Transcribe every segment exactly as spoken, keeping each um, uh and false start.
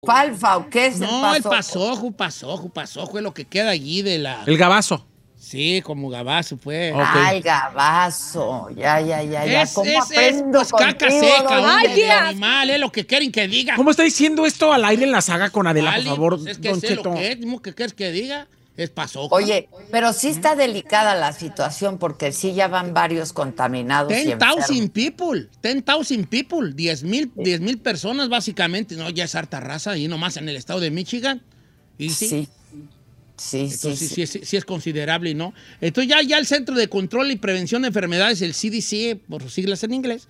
¿Alfalfa o qué es no, el pasojo? No, el pasojo, pasojo, pasojo es lo que queda allí de la... El gabazo. Sí, como gabazo, pues. Okay. Ah, el gabazo. Ya, ya, ya, ya. Es, ¿Cómo es, aprendo es, pues, caca seca, un de animal, es lo que quieren que diga. ¿Cómo está diciendo esto al aire en la saga con Adela, vale, por favor, pues es que Don sé Cheto? Lo que es, ¿qué quieres que diga? Es pasojo. Oye, pero sí está delicada la situación porque sí ya van varios contaminados. ten thousand people, ten thousand people, diez mil personas básicamente. No, ya es harta raza y nomás en el estado de Michigan. Y sí. Sí. Sí, Entonces, sí, sí, sí. sí, sí es considerable, ¿no? Entonces ya, ya el Centro de Control y Prevención de Enfermedades, el C D C, por sus siglas en inglés,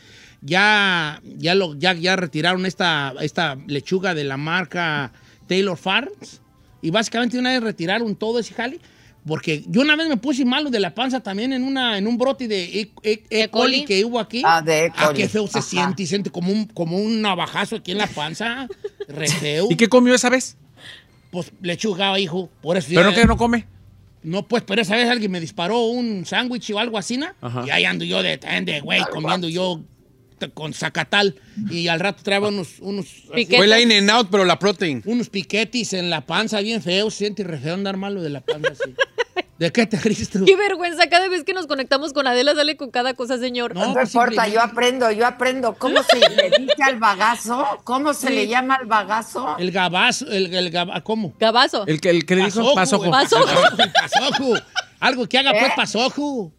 ya, ya, lo, ya, ya retiraron esta, esta lechuga de la marca Taylor Farms y básicamente una vez retiraron todo ese jale, porque yo una vez me puse malo de la panza también en, una, en un brote de E. E, e coli que hubo aquí. Ah, de E. coli. Ah, qué feo se Ajá. siente y siente como un, como un navajazo aquí en la panza, re feo. ¿Y qué comió esa vez? Pues lechuga, hijo, por eso ¿Pero ya, qué no come? No, pues, pero esa vez alguien me disparó un sándwich o algo así, ¿no? Ajá. Y ahí ando yo de, de güey, comiendo yo con zacatal. Y al rato traía unos... unos fue la in and out, pero la protein. Unos piquetis en la panza bien feos. Se siente re feo andar malo de la panza así. ¿De qué te ríes tú? Qué vergüenza, cada vez que nos conectamos con Adela sale con cada cosa, señor. No, no pues importa, yo aprendo, yo aprendo. ¿Cómo se le dice al bagazo? ¿Cómo se sí. le llama al bagazo? El gabazo, el, el gab, ¿cómo? Gabazo. El que, el que le dijo pasojo. Pasojo. Pasojo. Algo que haga, ¿Eh? pues, pasojo.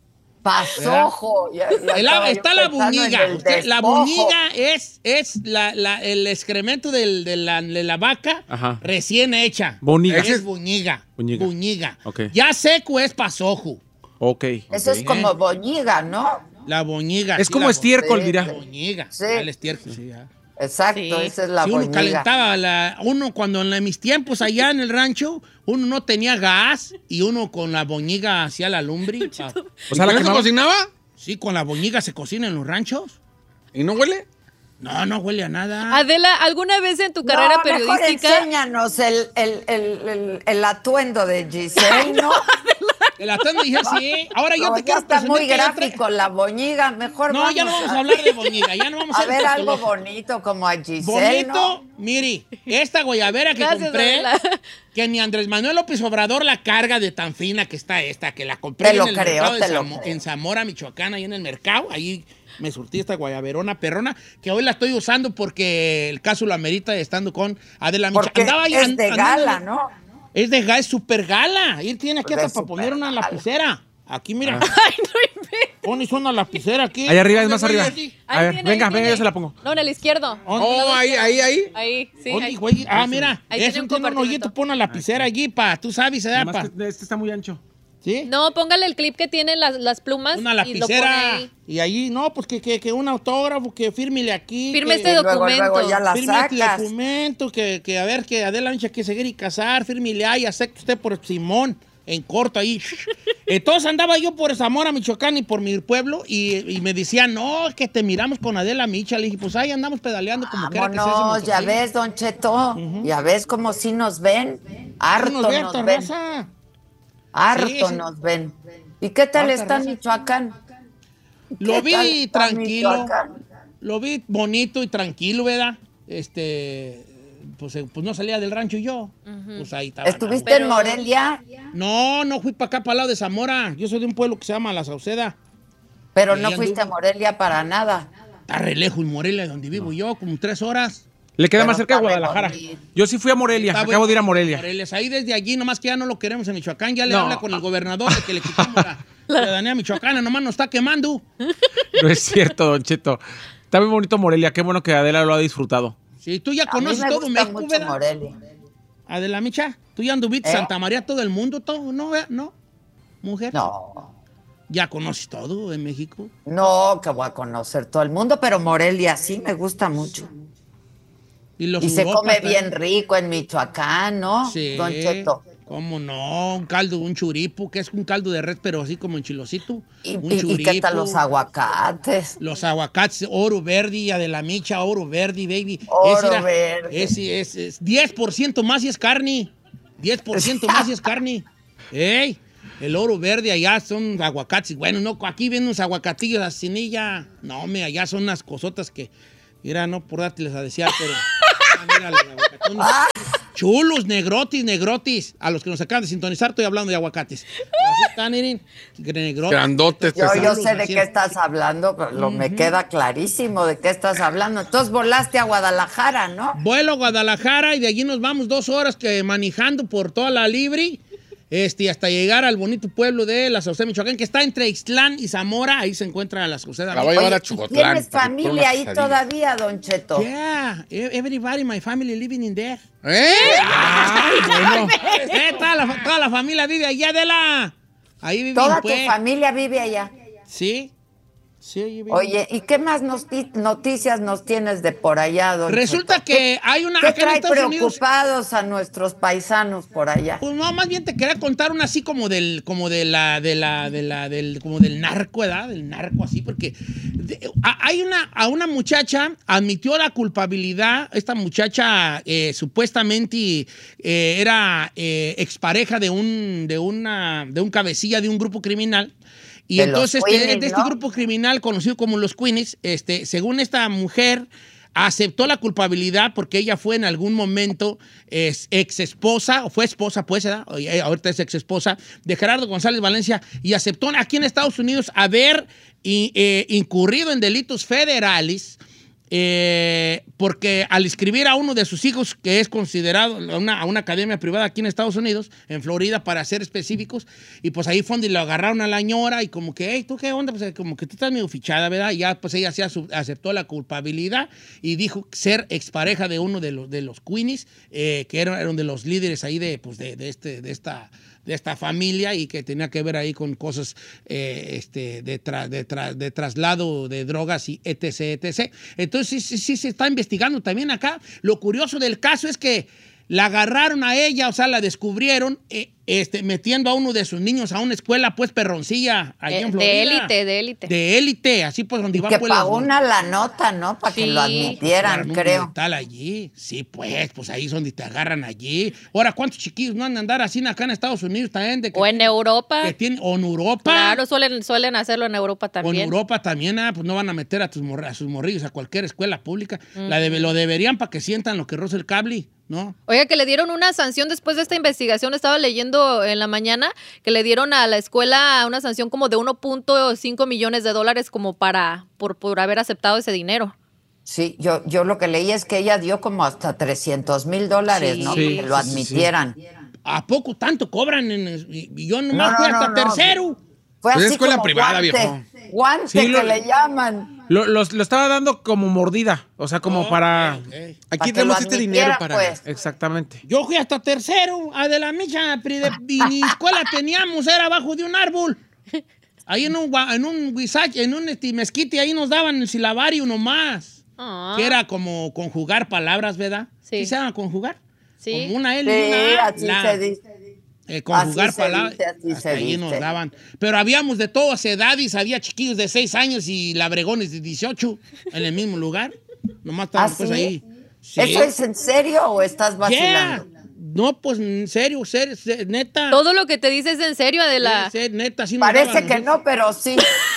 Pasojo. Ya, ya el, está la buñiga. Usted, la buñiga es, es la, la, el excremento del, de, la, de la vaca Ajá. recién hecha. Buñiga. Es buñiga. Buñiga. buñiga. Okay. Ya seco es pasojo. Ok. Eso okay. es como boñiga, ¿no? La boñiga. Es sí, como estiércol, sí, dirá. La boñiga. Sí. El estiércol, sí, ya. Exacto, sí. esa es la si boñiga. Uno calentaba, la, uno cuando en mis tiempos allá en el rancho, uno no tenía gas y uno con la boñiga hacía la lumbre. ¿O sea, la que se cocinaba? Sí, con la boñiga se cocina en los ranchos. ¿Y no huele? No, no huele a nada. Adela, ¿alguna vez en tu carrera no, periodística? Mejor enséñanos el, el, el, el, el atuendo de Giselle, ¿no? El atuendo dije sí. Ahora yo no, te quiero está muy gráfico la boñiga, mejor No, vamos ya no vamos a hablar de boñiga, ya no vamos a, a ver algo bonito como a Giselle, bonito, ¿no? mire, esta guayabera que Gracias, compré, Adela. Que ni Andrés Manuel López Obrador la carga de tan fina que está esta, que la compré te lo en el creo, mercado te de lo Zam creo. en Zamora, Michoacán, ahí en el mercado, ahí me surtí esta guayaberona perrona, que hoy la estoy usando porque el caso lo amerita estando con Adela Michoacán. Porque Andaba es de gala, ¿no? Es de gala, es super gala. Ahí tiene aquí hasta para poner una lapicera. Aquí, mira. Ah. Ay, no Pones una lapicera aquí. Ahí arriba, es más arriba. Ahí a ver, tiene, venga, ahí venga, tiene. yo se la pongo. No, en el izquierdo. Oh, ahí, ahí, ahí. Ahí, sí. Oye, ahí. güey, ah, mira. Ahí es tiene un, un tiene un hoyito, pon una lapicera allí, pa. Tú sabes, se da, pa. Este está muy ancho. ¿Sí? No, póngale el clip que tiene las, las plumas. Una lapicera. Y, y ahí, no, pues que, que, que un autógrafo, que fírmele aquí. Firme que, este documento. Luego, luego ya la firme sacas. este documento, que, que a ver, que Adela Micha que seguir y casar, fírmele ahí, acepte usted por Simón. En corto ahí. Entonces andaba yo por Zamora, Michoacán y por mi pueblo y, y me decían, no, que te miramos con Adela Micha. Le dije, pues ahí andamos pedaleando como que era que no, ya ves, Don Cheto. Uh-huh. Ya ves como si nos ven. Harto nos, ve, nos ven. Raza. Harto sí, sí. nos ven. ¿Y qué tal Harta está raza. Michoacán? Lo vi tranquilo. Michoacán? Lo vi bonito y tranquilo, ¿verdad? Este... Pues, pues no salía del rancho yo. Uh-huh. Pues ahí estaba. ¿Estuviste Pero... en Morelia? No, no fui para acá, para el lado de Zamora. Yo soy de un pueblo que se llama La Sauceda. Pero no fuiste anduvo. a Morelia para nada. Está re lejos en Morelia, donde vivo no. yo, como tres horas. Le queda Pero más cerca de Guadalajara. Bonito. Yo sí fui a Morelia, está acabo bueno. de ir a Morelia. Morelia. Ahí desde allí, nomás que ya no lo queremos en Michoacán. Ya le no. habla con el gobernador de que le quitamos la ciudadanía michoacana. Nomás nos está quemando. No es cierto, Don Cheto. Está muy bonito Morelia. Qué bueno que Adela lo ha disfrutado. Sí, tú ya conoces todo México, ¿verdad? Morelia. Adela Micha, tú ya anduviste ¿Eh? Santa María, todo el mundo, todo, ¿no? ¿No? ¿Mujer? No. ¿Ya conoces todo en México? No, que voy a conocer todo el mundo, pero Morelia sí me gusta mucho. Y, los y se come también. Bien rico en Michoacán, ¿no? Sí. Don Cheto. ¿Cómo no? Un caldo, un churipo, que es un caldo de red, pero así como en chilosito. ¿Y, un y, churipo, ¿y qué tal los aguacates? Los aguacates, oro verde, Adela Micha, oro verde, baby. Oro es, era, verde. Es, es, es diez por ciento más y es carne. diez por ciento más y es carne. ¡Ey! El oro verde allá son aguacates. Bueno, no, aquí vienen unos aguacatillos así, ya. No, me allá son unas cosotas que, mira, no por dárteles a desear, pero... mira, los aguacatones. Chulos, negrotis, negrotis. A los que nos acaban de sintonizar, estoy hablando de aguacates. Así están, Irin. Negrotis. Grandotes. Yo, yo sé de qué estás hablando, pero lo, uh-huh. me queda clarísimo de qué estás hablando. Entonces volaste a Guadalajara, ¿no? Vuelo a Guadalajara y de allí nos vamos dos horas que manejando por toda la Libre. Este, hasta llegar al bonito pueblo de La Sauceda, Michoacán, que está entre Ixtlán y Zamora. Ahí se encuentra La Sauceda. La voy a llevar a Chucotlán. ¿Tienes familia ahí todavía, Don Cheto? Yeah, everybody, my family living in there. ¿Eh? Ay, bueno. eh, toda, la, toda la familia vive allá de la... Ahí vive. ¿Toda pues. tu familia vive allá? Sí. Sí, oye, ¿y qué más noticias nos tienes de por allá, Don Resulta Cheto? que hay una... ¿Qué trae preocupados Unidos? A nuestros paisanos por allá? Pues no, más bien te quería contar una así como del, como de la, de la, de la, del, como del narco, ¿verdad? Del narco así, porque de, a, hay una, a una muchacha admitió la culpabilidad. Esta muchacha eh, supuestamente eh, era eh, expareja de un, de una, de un cabecilla de un grupo criminal. Y de entonces Queenies, este, de este ¿no? grupo criminal conocido como los Queenies, este, según esta mujer, aceptó la culpabilidad porque ella fue en algún momento es, ex esposa, o fue esposa, pues, ¿verdad? Ahorita es ex esposa de Gerardo González Valencia, y aceptó aquí en Estados Unidos haber y, eh, incurrido en delitos federales. Eh, porque al inscribir a uno de sus hijos, que es considerado a una, a una academia privada aquí en Estados Unidos, en Florida, para ser específicos, y pues ahí fue donde lo agarraron a la ñora y como que, hey, ¿tú qué onda? Pues como que tú estás medio fichada, ¿verdad? Y ya pues ella se aceptó la culpabilidad y dijo ser expareja de uno de los, de los Queenies, eh, que eran, eran de los líderes ahí de, pues de, de, este, de esta... de esta familia y que tenía que ver ahí con cosas eh, este, de, tra, de, tra, de traslado de drogas y etc, etcétera. Entonces sí, sí, sí se está investigando también acá. Lo curioso del caso es que la agarraron a ella, o sea, la descubrieron eh, este, metiendo a uno de sus niños a una escuela, pues, perroncilla, allá eh, en Florida. De élite, de élite. De élite, así pues, donde y iba que pues, pagó los, una la nota, ¿no? Para sí. que lo admitieran, pues, creo. Tal allí, sí, pues, pues ahí es donde te agarran allí. Ahora, ¿cuántos chiquillos no han de andar así acá en Estados Unidos también? De que o en tienen, Europa. Que tienen, o en Europa. Claro, suelen, suelen hacerlo en Europa también. O en Europa también, ah, pues no van a meter a, tus mor a sus morrillos a cualquier escuela pública. Mm. La de lo deberían para que sientan lo que roza el cable, ¿no? Oiga, que le dieron una sanción después de esta investigación. Estaba leyendo en la mañana que le dieron a la escuela una sanción como de uno punto cinco millones de dólares como para por, por haber aceptado ese dinero. Sí, yo, yo lo que leí es que ella dio como hasta trescientos mil dólares, sí, ¿no? Sí, que lo admitieran. Sí, sí. ¿A poco tanto cobran? En, y yo nomás no, fui no, hasta no, tercero. No. Fue pues así escuela como privada, guante, viejo. Guante sí, lo, que le llaman. Lo, lo, lo estaba dando como mordida, o sea, como oh, para... Okay, okay. Aquí para tenemos este dinero para... Pues. Exactamente. Yo fui hasta tercero, a de la micha, y mi escuela teníamos, era abajo de un árbol. Ahí en un, en un guisache, en un este, mezquite, ahí nos daban el silabario nomás. Oh. Que era como conjugar palabras, ¿verdad? Sí. ¿Sí se llama conjugar? Sí. Como una L sí, y una A. Así la, se dice. Eh, conjugar así palabras. Se dice, hasta allí nos daban. Pero habíamos de todas edades, había chiquillos de seis años y labregones de dieciocho en el mismo lugar. Nomás estábamos pues ahí. Sí. ¿Eso es en serio o estás vacilando? Yeah. No, pues en serio, ser, ser, neta. Todo lo que te dices es en serio, Adela. Sí, ser, neta, así parece nos que no, pero sí.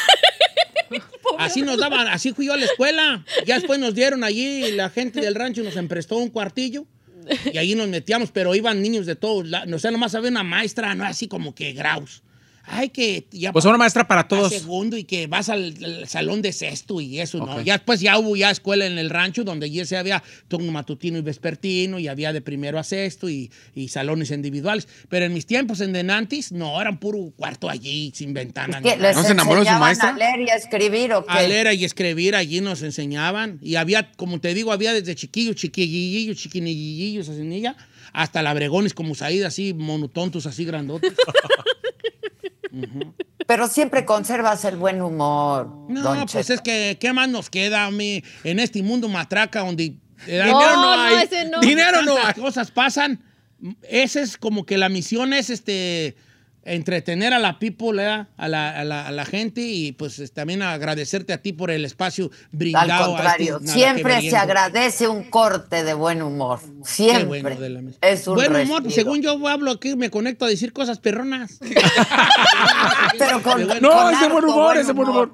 Así nos daban, así fui yo a la escuela. Ya después nos dieron allí, la gente del rancho nos emprestó un cuartillo. Y ahí nos metíamos, pero iban niños de todos lados. O sea, nomás había una maestra, no así como que graus. Ay, que ya... Pues una maestra para todos. Segundo y que vas al, al salón de sexto y eso, okay. ¿no? Ya después ya hubo ya escuela en el rancho donde ya se había turno matutino y vespertino y había de primero a sexto y, y salones individuales. Pero en mis tiempos en Denantis, no, eran puro cuarto allí, sin ventana. ¿Qué, ¿No se enamoró de su maestra? ¿A leer y a escribir o qué? A leer y escribir, allí nos enseñaban. Y había, como te digo, había desde chiquillos, chiquillillos, chiquinillillos, así niña, hasta labregones como Saída, así monotontos, así grandotes. Uh-huh. Pero siempre conservas el buen humor. No, don pues Cheto. Es que, ¿qué más nos queda a mí en este mundo matraca donde eh, no, dinero no hay? No, ese no. Dinero no hay. Cosas pasan. Esa es como que la misión es este entretener a la people, ¿eh? a, la, a, la, a la gente y pues también agradecerte a ti por el espacio brindado. Al contrario, a este, siempre se agradece un corte de buen humor. Siempre. Bueno de la es un buen respiro. humor, según yo hablo aquí, me conecto a decir cosas perronas. Pero con, no, con ese buen humor, buen ese buen humor. ¿Sí?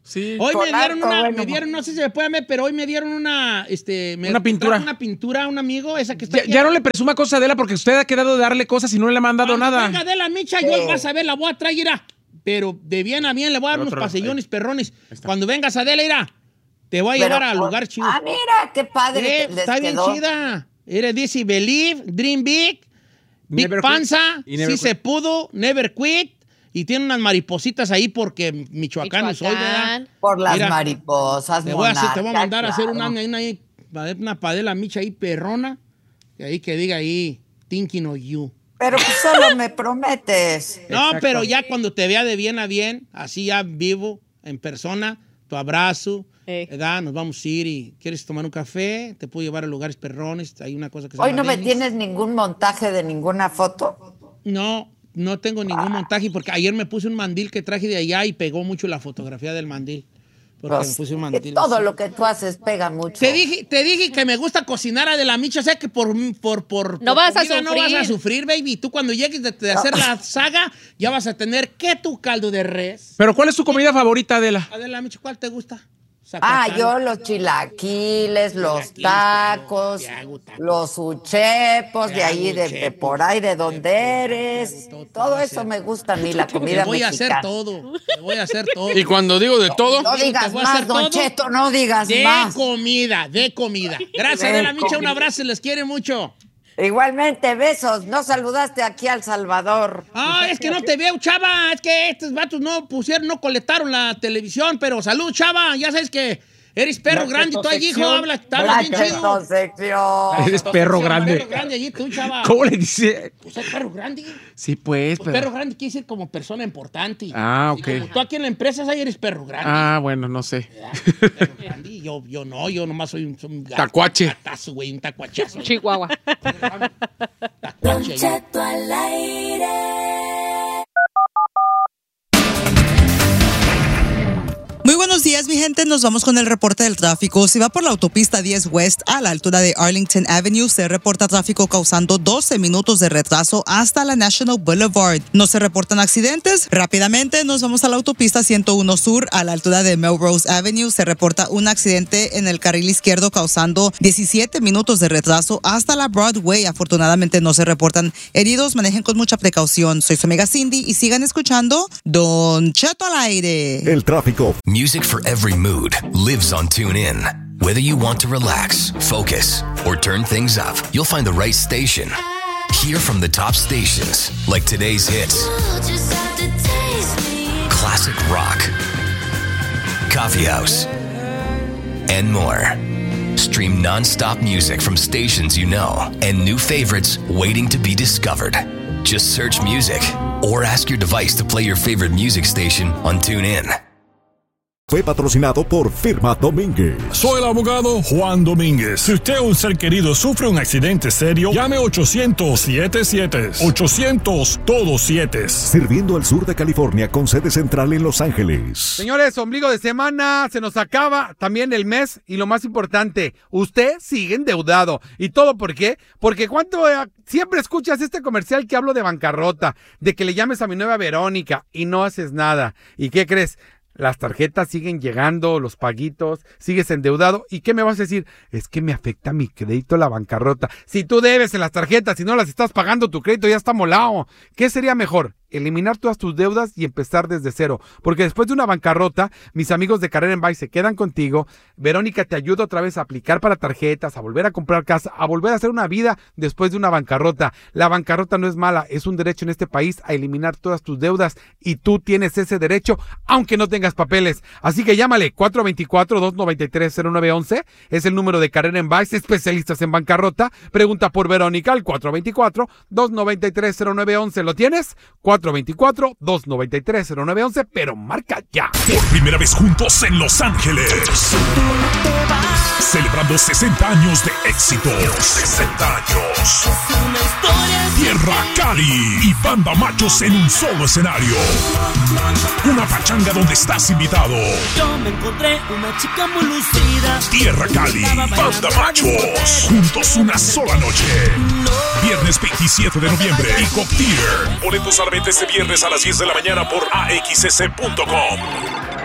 Sí. Hoy me dieron una, bueno, me dieron, no sé si se puede ver, pero hoy me dieron una, este, me una pintura. Una pintura a un amigo, esa que está ya, ya no le presuma cosas a Adela porque usted ha quedado de darle cosas y no le ha mandado Cuando nada. Venga Adela, Micha, sí. Yo vas a ver, la voy a traer, irá. Pero de bien a bien le voy a dar unos pasillones perrones. Cuando vengas Adela, irá. Te voy a pero, llevar al lugar chido. Ah, mira, qué padre. Eh, está bien quedó. Chida. Era dice Believe, Dream Big, Big never Panza, Si sí se pudo, Never Quit. Y tiene unas maripositas ahí porque Michoacán, Michoacán. Soy, ¿verdad? Por las Mira, mariposas, te voy, a hacer, te voy a mandar claro. a hacer una, una, una padela Micha ahí perrona. Y ahí que diga ahí, thinking of you. Pero pues solo me prometes. No, exacto. Pero ya cuando te vea de bien a bien, así ya vivo, en persona, tu abrazo, hey. ¿Verdad? Nos vamos a ir y ¿quieres tomar un café? Te puedo llevar a lugares perrones. Hay una cosa que se Hoy no Dennis. Me tienes ningún montaje de ninguna foto. No. No tengo ningún ah. montaje porque ayer me puse un mandil que traje de allá y pegó mucho la fotografía del mandil. Porque pues, me puse un mandil. Todo así. Lo que tú haces pega mucho. Te dije, te dije que me gusta cocinar a de la Micha, o sea que por por por no por vas a sufrir. No vas a sufrir, baby. Tú cuando llegues de, de hacer la saga ya vas a tener que tu caldo de res. Pero ¿cuál es tu comida favorita, Adela? Adela Micha, ¿cuál te gusta? Ah, yo los chilaquiles, los tacos, los uchepos, de ahí, de, de por ahí, de donde eres. Todo eso me gusta a mí, la comida mexicana. Te voy a hacer todo, te voy a hacer todo. Y cuando digo de todo... No, no digas más, Don Cheto, no digas de más. De comida, de comida. Gracias, Adela Micha, un abrazo, les quiere mucho. Igualmente, besos. No saludaste aquí al Salvador. Ah, es que no te veo, chava. Es que estos vatos no pusieron, no coletaron la televisión, pero salud, chava. Ya sabes que eres perro la grande. Tú allí, hijo, hablas, hablas bien chido. Eres perro grande. Perro grande allí, tú, chava. ¿Cómo le dice? Pues es perro grande. Sí, pues. pues pero... Perro grande quiere decir como persona importante. Ah, ok. Y como tú aquí en la empresa, ahí eres perro grande. Ah, bueno, no sé. Perro grande. Yo, yo no, yo nomás soy un, un gato, tacuache. Un gatazo, güey, un tacuachazo. Chihuahua. Don Cheto al aire. Muy buenos días, mi gente. Nos vamos con el reporte del tráfico. Si va por la autopista diez West a la altura de Arlington Avenue, se reporta tráfico causando doce minutos de retraso hasta la National Boulevard. No se reportan accidentes. Rápidamente nos vamos a la autopista ciento uno Sur a la altura de Melrose Avenue. Se reporta un accidente en el carril izquierdo causando diecisiete minutos de retraso hasta la Broadway. Afortunadamente no se reportan heridos. Manejen con mucha precaución. Soy su amiga Cindy y sigan escuchando Don Cheto al aire. El tráfico. Music for every mood lives on TuneIn. Whether you want to relax, focus, or turn things up, you'll find the right station. Hear from the top stations, like today's hits, classic rock, coffee house, and more. Stream non-stop music from stations you know and new favorites waiting to be discovered. Just search music or ask your device to play your favorite music station on TuneIn. Fue patrocinado por Firma Domínguez. Soy el abogado Juan Domínguez. Si usted o un ser querido sufre un accidente serio, llame ochocientos siete siete. ochocientos todos siete. Sirviendo al sur de California con sede central en Los Ángeles. Señores, ombligo de semana, se nos acaba también el mes y lo más importante, usted sigue endeudado. ¿Y todo por qué? Porque cuánto eh, siempre escuchas este comercial que hablo de bancarrota, de que le llames a mi nueva Verónica y no haces nada. ¿Y qué crees? Las tarjetas siguen llegando, los paguitos, sigues endeudado. ¿Y qué me vas a decir? Es que me afecta mi crédito la bancarrota. Si tú debes en las tarjetas y no las estás pagando, tu crédito ya está molado. ¿Qué sería mejor? Eliminar todas tus deudas y empezar desde cero. Porque después de una bancarrota, mis amigos de Carrera en Buy se quedan contigo. Verónica te ayuda otra vez a aplicar para tarjetas, a volver a comprar casa, a volver a hacer una vida después de una bancarrota. La bancarrota no es mala, es un derecho en este país a eliminar todas tus deudas y tú tienes ese derecho, aunque no tengas papeles. Así que llámale cuatro dos cuatro, dos nueve tres, cero nueve uno uno. Es el número de Carrera en Buy, especialistas en bancarrota. Pregunta por Verónica al cuatro dos cuatro, dos nueve tres, cero nueve uno uno. ¿Lo tienes? cuatro dos cuatro, dos nueve tres, cero nueve uno uno, pero marca ya. Por primera vez juntos en Los Ángeles. Celebrando sesenta años de éxito. sesenta años. Tierra Cali y Banda Machos en un solo escenario. Una pachanga donde estás invitado. Yo me encontré una chica muy lucida. Tierra Cali, Banda Machos. Juntos una sola noche. Viernes veintisiete de noviembre. Y Cocktail. Boletos a la venta este viernes a las diez de la mañana por A X S punto com. Bien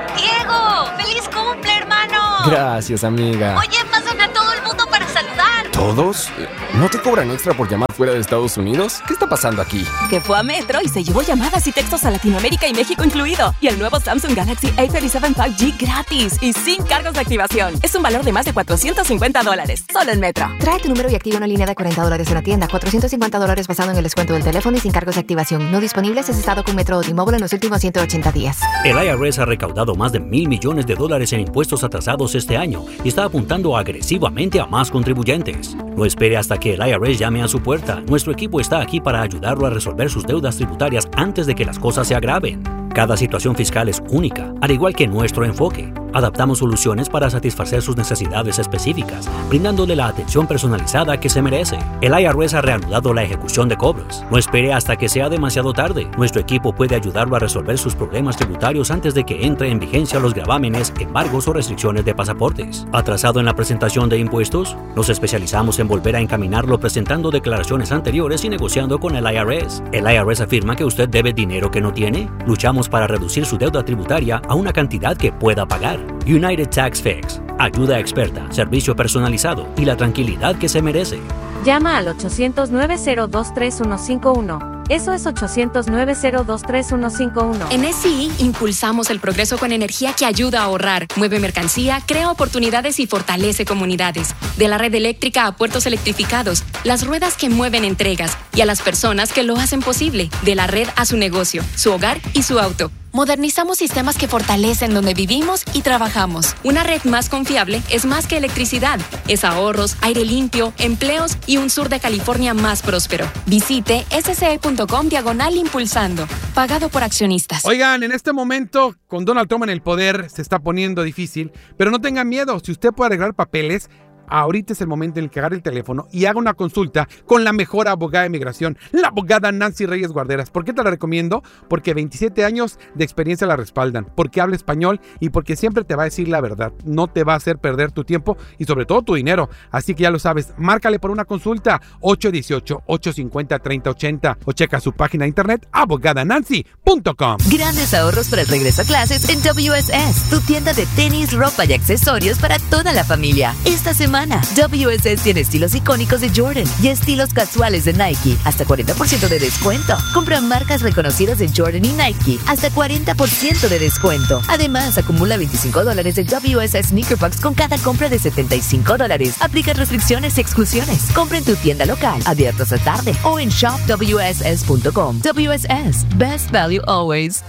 Diego! ¡Feliz cumple, hermano! Gracias, amiga. Oye, pasan a todo el mundo para saludar. ¿Todos? ¿No te cobran extra por llamar fuera de Estados Unidos? ¿Qué está pasando aquí? Que fue a Metro y se llevó llamadas y textos a Latinoamérica y México incluido. Y el nuevo Samsung Galaxy A treinta y siete cinco G gratis y sin cargos de activación. Es un valor de más de cuatrocientos cincuenta dólares. Solo en Metro. Trae tu número y activa una línea de cuarenta dólares en la tienda. cuatrocientos cincuenta dólares basado en el descuento del teléfono y sin cargos de activación. No disponible si es estado con Metro o T-Mobile en los últimos ciento ochenta días. El I R S ha recaudado más de mil millones de dólares en impuestos atrasados este año y está apuntando agresivamente a más contribuyentes. No espere hasta que el I R S llame a su puerta. Nuestro equipo está aquí para ayudarlo a resolver sus deudas tributarias antes de que las cosas se agraven. Cada situación fiscal es única, al igual que nuestro enfoque. Adaptamos soluciones para satisfacer sus necesidades específicas, brindándole la atención personalizada que se merece. El I R S ha reanudado la ejecución de cobros. No espere hasta que sea demasiado tarde. Nuestro equipo puede ayudarlo a resolver sus problemas tributarios antes de que entre en vigencia los gravámenes, embargos o restricciones de pasaportes. ¿Atrasado en la presentación de impuestos? Nos especializamos en volver a encaminarlo presentando declaraciones anteriores y negociando con el I R S. ¿El I R S afirma que usted debe dinero que no tiene? Luchamos para reducir su deuda tributaria a una cantidad que pueda pagar. United Tax Fix. Ayuda experta, servicio personalizado y la tranquilidad que se merece. Llama al ochocientos, nueve cero dos, tres uno cinco uno. Eso es ochocientos, nueve cero dos, tres uno cinco uno. En S I impulsamos el progreso con energía que ayuda a ahorrar, mueve mercancía, crea oportunidades y fortalece comunidades. De la red eléctrica a puertos electrificados, las ruedas que mueven entregas y a las personas que lo hacen posible. De la red a su negocio, su hogar y su auto. Modernizamos sistemas que fortalecen donde vivimos y trabajamos. Una red más confiable es más que electricidad. Es ahorros, aire limpio, empleos y un sur de California más próspero. Visite sce.com diagonal impulsando. Pagado por accionistas. Oigan, en este momento, con Donald Trump en el poder, se está poniendo difícil, pero no tengan miedo. Si usted puede arreglar papeles, ahorita es el momento en el que agarre el teléfono y haga una consulta con la mejor abogada de migración, la abogada Nancy Reyes Guarderas. ¿Por qué te la recomiendo? Porque veintisiete años de experiencia la respaldan, porque habla español y porque siempre te va a decir la verdad. No te va a hacer perder tu tiempo y sobre todo tu dinero. Así que ya lo sabes, márcale por una consulta ocho uno ocho, ocho cinco cero, tres cero ocho cero o checa su página de internet abogada nancy punto com. Grandes ahorros para el regreso a clases en W S S, tu tienda de tenis, ropa y accesorios para toda la familia. Esta semana W S S tiene estilos icónicos de Jordan y estilos casuales de Nike, hasta cuarenta por ciento de descuento. Compra marcas reconocidas de Jordan y Nike, hasta cuarenta por ciento de descuento. Además, acumula veinticinco dólares de W S S Sneaker Bucks con cada compra de setenta y cinco dólares. Aplica restricciones y exclusiones. Compra en tu tienda local, abierto hasta tarde, o en shop w s s punto com. W S S, best value always.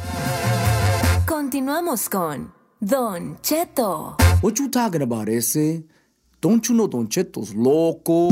Continuamos con Don Cheto. What you talking about, ese? Don't you know Don Cheto's loco?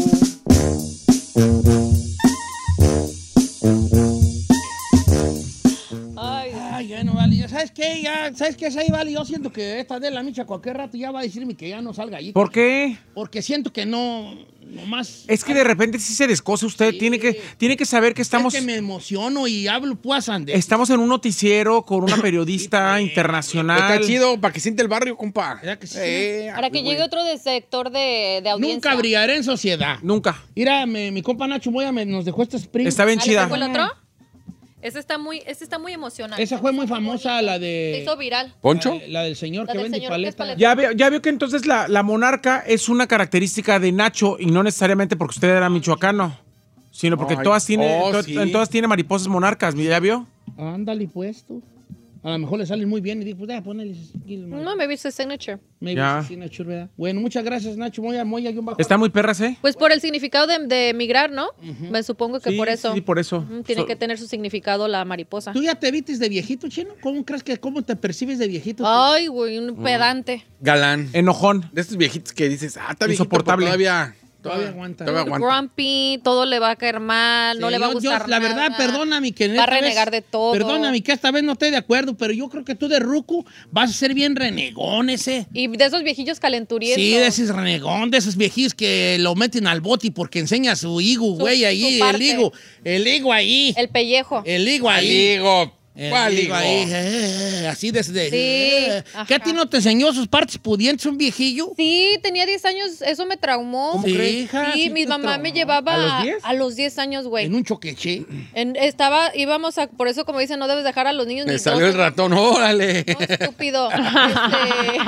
Ay, ay, ya no vale. ¿Sabes qué? Ya, ¿sabes qué? Ahí vale. Yo siento que esta de la micha cualquier rato ya va a decirme que ya no salga ahí. ¿Por qué? Porque siento que no, no más. Es que de repente sí se descoce usted. Sí. Tiene que, tiene que saber que estamos. Es que me emociono y hablo pues ande. Estamos en un noticiero con una periodista internacional. Está chido para que siente el barrio, compa. Que sí? eh, para que llegue otro de sector de, de audiencia. Nunca brillaré en sociedad. Nunca. Mira, mi, mi compa Nacho Moya me, nos dejó este sprint. Está bien chida. ¿El otro? Ese está muy, ese está muy emocionante. Esa fue muy famosa, la de... Se hizo viral. ¿Poncho? La, la del señor la que del vende señor paleta. paleta. Ya veo, ya veo que entonces la, la monarca es una característica de Nacho y no necesariamente porque usted era michoacano, sino porque Ay, todas tiene, oh, to, sí. en todas tiene mariposas monarcas. ¿Ya vio? Ándale, pues tú. A lo mejor le salen muy bien y digo, pues ya, ponele. No, maybe it's a signature. Maybe it's a signature, ¿verdad? Bueno, muchas gracias, Nacho. Moya, Moya, yo bajo. Está muy perras, ¿eh? Pues por el significado de, de emigrar, ¿no? Uh-huh. Me supongo que sí, por eso. Sí, por eso. Uh-huh. Tiene so, que tener su significado la mariposa. ¿Tú ya te vistes de viejito, Chino? ¿Cómo crees que, cómo te percibes de viejito? Tú? Ay, güey, un pedante. Galán. Enojón. De estos viejitos que dices, ah, está viejito, insoportable. Todavía... Todavía aguanta. Todavía aguanta. Grumpy, todo le va a caer mal, sí, no le va a gustar yo, la nada. La verdad, perdóname que... Va a renegar vez, de todo. Perdóname que esta vez no esté de acuerdo, pero yo creo que tú de ruco vas a ser bien renegón ese. Y de esos viejillos calenturientos. Sí, de esos renegón, de esos viejillos que lo meten al bote porque enseña su higo, güey, ahí, el higo. El higo ahí. El pellejo. El higo ahí. El higo. Eh, ¿Cuál digo higo? ahí, eh, así desde... Sí, eh. ¿Qué a ti no te enseñó sus partes pudientes, un viejillo? Sí, tenía diez años, eso me traumó. ¿Cómo sí, crees, hija? Sí, ¿Sí mi te mamá traumó? me llevaba ¿A los diez? a los diez años, güey. En un choqueche. En- estaba, íbamos a, por eso como dicen, no debes dejar a los niños Me ni salió dos el ratón, órale. estúpido. Este...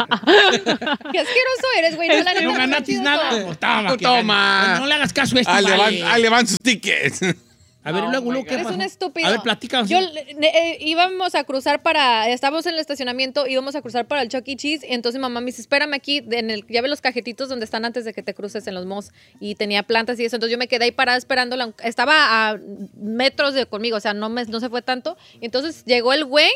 Qué asqueroso eres, güey. No, la neta, No no ganatis está nada. chido. Pues toma, que Toma. gane. No le hagas caso a este, Ahí le vale. van, ahí le van sus tickets. A ver, y luego, luego, ¿qué Eres pasó? un estúpido. A ver, platícanos. Yo eh, íbamos a cruzar para, estábamos en el estacionamiento, íbamos a cruzar para el Chuck E. Cheese, y entonces mamá me dice, espérame aquí, en el, ya ve los cajetitos donde están antes de que te cruces en los malls, y tenía plantas y eso, entonces yo me quedé ahí parada esperándola, estaba a metros de conmigo, o sea, no, me, no se fue tanto, y entonces llegó el güey,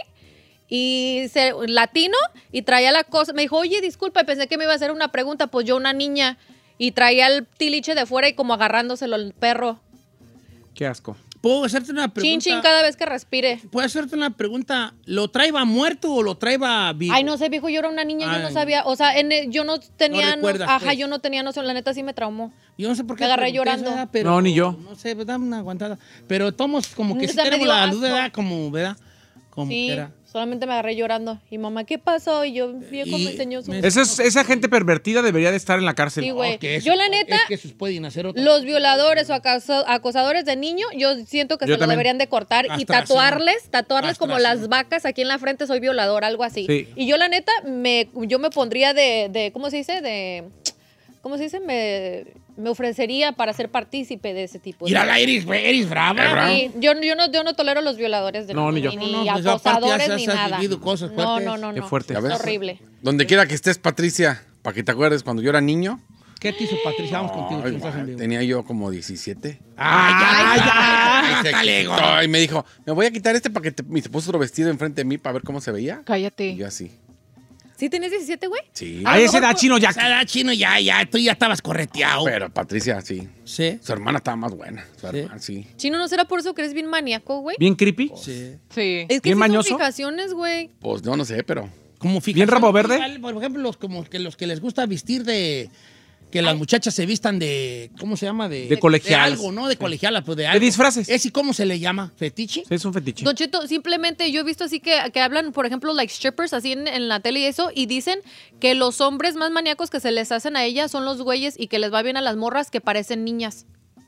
y se, latino, y traía la cosa, me dijo, oye, disculpa, pensé que me iba a hacer una pregunta, pues yo una niña, y traía el tiliche de fuera y como agarrándoselo al perro. Qué asco. ¿Puedo hacerte una pregunta? Chin, chin cada vez que respire. ¿Puedo hacerte una pregunta? ¿Lo traía muerto o lo traía vivo? Ay, no sé, viejo, yo era una niña, yo no Ay. sabía, o sea, en el- yo no tenía, no recuerdas, ajá, pues. yo no tenía noción, la neta sí me traumó. Yo no sé por qué. Me agarré pregunté llorando. eso, ¿verdad? Pero, No, ni yo. No sé, dame una aguantada. Pero tomos como que O sí sea, me tenemos dio la asco. luz de edad, como, ¿verdad? Como Sí, que era. solamente me agarré llorando. Y mamá, ¿qué pasó? Y yo, viejo, Y me enseñó su... Esa, es- esa gente pervertida debería de estar en la cárcel. Sí, güey. Oh, que eso- Yo, la neta, Es que esos pueden hacer otra. los violadores o acaso- acosadores de niños, yo siento que Yo se lo también. deberían de cortar y Castración. tatuarles, tatuarles como Castración. las vacas aquí en la frente, soy violador, algo así. Sí. Y yo, la neta, me, yo me pondría de, de, ¿cómo se dice? De, ¿cómo se dice? Me, me ofrecería para ser partícipe de ese tipo. Mira de- la Iris, Iris, brava. Sí, yo, yo, no, yo no tolero los violadores de No, ni yo. ni, No, no, ni pues, aparte acosadores has- ni has nada. vivido cosas no, fuertes. no, no, Qué no. fuerte. ¿Ya Es ves? horrible. Donde quiera que estés, Patricia, para que te acuerdes, cuando yo era niño, ¿Qué te hizo Patricia? Vamos contigo. ay, tú estás en guau, vivo. tenía yo como diecisiete. ¡Ay, ya, ya! Y se Dale, quitó, gordo. y me dijo, me voy a quitar este para que te... Y se puso otro vestido enfrente de mí para ver cómo se veía. Y Cállate. yo así. ¿Sí tenés diecisiete, güey? Sí. A esa edad, chino, ya. A esa edad, chino, ya, ya. Tú ya estabas correteado. Pero Patricia, sí. Sí. Su hermana estaba más buena. Su Sí. hermana, sí. Chino, ¿no será por eso que eres bien maníaco, güey? Bien creepy. Sí. Sí. Es que ¿Bien sí mañoso? son fijaciones, güey. Pues no, no sé, pero... Como fijación, ¿Bien rabo verde? igual, Por ejemplo, los, como que los que les gusta vestir de... Que las muchachas se vistan de... ¿Cómo se llama? De, De colegialas. De algo, ¿no? De colegiala, pues de algo. disfraces. ¿Es y cómo se le llama? ¿Fetiche? Sí, es un fetiche. Don Cheto, simplemente yo he visto así que, que hablan, por ejemplo, like strippers, así en, en la tele y eso, y dicen que los hombres más maníacos que se les hacen a ellas son los güeyes y que les va bien a las morras que parecen niñas.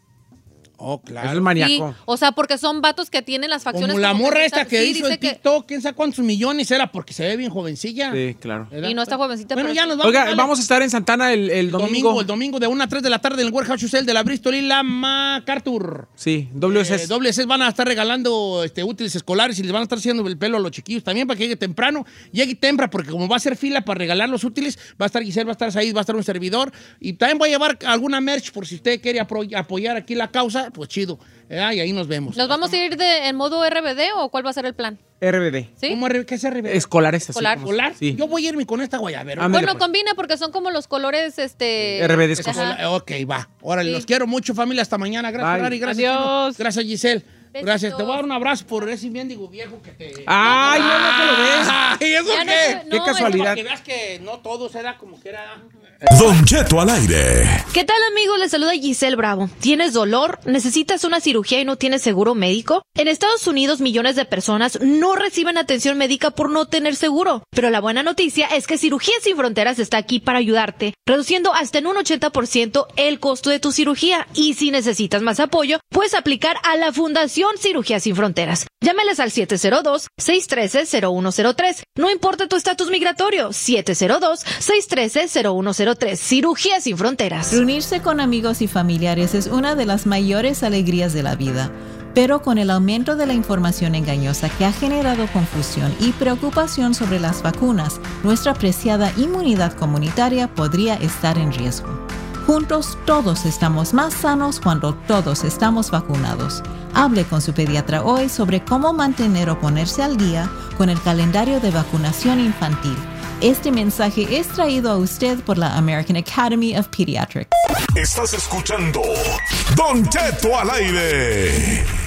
Oh, claro. Es el Sí, maníaco. o sea, porque son vatos que tienen las facciones Como la morra que- esta que sí, hizo dice el que- TikTok, quién sabe cuántos millones era porque se ve bien jovencilla. Sí, claro. ¿Verdad? Y no está jovencita, Bueno, pero ya sí. nos vamos. Oiga, dale. vamos a estar en Santana el, el El domingo. domingo, el domingo de una a tres de la tarde en el Warehouse Hotel de la Bristol y la MacArthur. Sí, W S Eh, S. doble C van a estar regalando este, útiles escolares y les van a estar haciendo el pelo a los chiquillos también para que llegue temprano. Llegue temprano porque como va a ser fila para regalar los útiles, va a estar Giselle, va a estar Said, va a estar un servidor. Y también voy a llevar alguna merch por si usted quiere apro- apoyar aquí la causa, pues chido. ¿verdad? Y ahí nos vemos. ¿Nos vamos a ir de, en modo R B D o cuál va a ser el plan? R B D. ¿Sí? ¿Cómo R- ¿Qué es R B D? Escolares. así Escolar. como- ¿Escolar? Sí. Yo voy a irme con esta guayabera. Ándale, Bueno, pues. combina porque son como los colores, este... R B D Ajá. escolar. Ok, va. Órale, Sí. los quiero mucho, familia. Hasta mañana. Gracias, Bye. Ferrari. Gracias, Adiós. Chino. Gracias, Giselle. Besitos. Gracias. Te voy a dar un abrazo por ese mendigo viejo que te... Ay, no, no te lo des. Ay, ¿eso Ya no qué? se- Qué no, casualidad. Para que veas que no todos era como que era... Don Cheto al aire. ¿Qué tal, amigos? Les saluda Giselle Bravo. ¿Tienes dolor? ¿Necesitas una cirugía y no tienes seguro médico? En Estados Unidos, millones de personas no reciben atención médica por no tener seguro. Pero la buena noticia es que Cirugía Sin Fronteras está aquí para ayudarte, reduciendo hasta en un ochenta por ciento el costo de tu cirugía. Y si necesitas más apoyo, puedes aplicar a la Fundación Cirugía Sin Fronteras. Llámeles al siete cero dos, seis uno tres, cero uno cero tres. No importa tu estatus migratorio, siete cero dos, seis uno tres, cero uno cero tres. Cirugía Sin Fronteras. Reunirse con amigos y familiares es una de las mayores alegrías de la vida. Pero con el aumento de la información engañosa que ha generado confusión y preocupación sobre las vacunas, nuestra preciada inmunidad comunitaria podría estar en riesgo. Juntos todos estamos más sanos cuando todos estamos vacunados. Hable con su pediatra hoy sobre cómo mantener o ponerse al día con el calendario de vacunación infantil. Este mensaje es traído a usted por la American Academy of Pediatrics. Estás escuchando Don Cheto al aire.